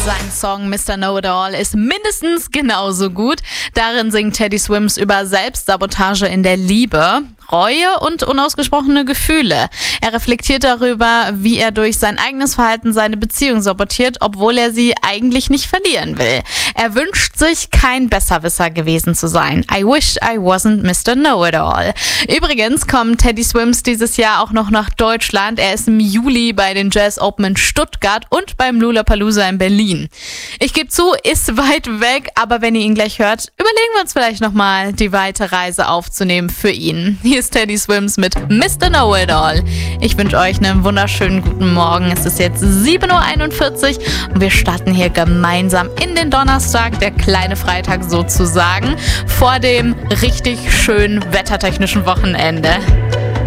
Sein Song Mr. Know-It-All ist mindestens genauso gut. Darin singt Teddy Swims über Selbstsabotage in der Liebe, Reue und unausgesprochene Gefühle. Er reflektiert darüber, wie er durch sein eigenes Verhalten seine Beziehung sabotiert, obwohl er sie eigentlich nicht verlieren will. Er wünscht sich, kein Besserwisser gewesen zu sein. I wish I wasn't Mr. Know-It-All. Übrigens kommt Teddy Swims dieses Jahr auch noch nach Deutschland. Er ist im Juli bei den Jazz Open in Stuttgart und beim Lollapalooza in Berlin. Ich gebe zu, ist weit weg, aber wenn ihr ihn gleich hört, überlegen wir uns vielleicht nochmal, die weite Reise aufzunehmen für ihn. Hier ist Teddy Swims mit Mr. Know-It-All. Ich wünsche euch einen wunderschönen guten Morgen. Es ist jetzt 7:41 Uhr und wir starten hier gemeinsam in den Donnerstag, der kleine Freitag sozusagen, vor dem richtig schönen wettertechnischen Wochenende.